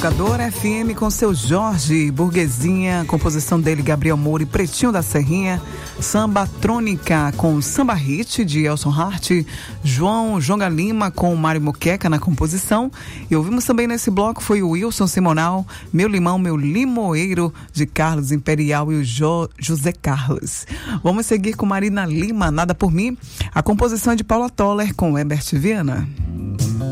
Educadora FM com seu Jorge, Burguesinha, composição dele Gabriel Moura e Pretinho da Serrinha, Samba Trônica com Samba Hit de Elson Hart, João Lima com Mário Moqueca na composição, e ouvimos também nesse bloco foi o Wilson Simonal, Meu Limão, Meu Limoeiro de Carlos Imperial e o José Carlos. Vamos seguir com Marina Lima, Nada por Mim, a composição é de Paula Toller com Herbert Viana.